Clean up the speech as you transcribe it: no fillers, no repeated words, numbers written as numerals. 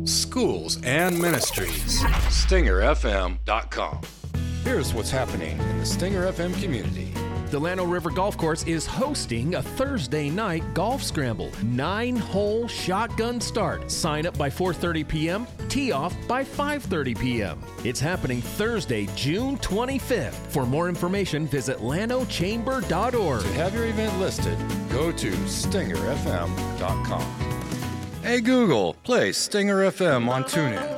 schools, and ministries. StingerFM.com. Here's what's happening in the Stinger FM community. The Llano River Golf Course is hosting a Thursday night golf scramble. 9-hole shotgun start. Sign up by 4:30 p.m. Tee off by 5:30 p.m. It's happening Thursday, June 25th. For more information, visit lanochamber.org. To have your event listed, go to StingerFM.com. Hey Google, play Stinger FM on TuneIn.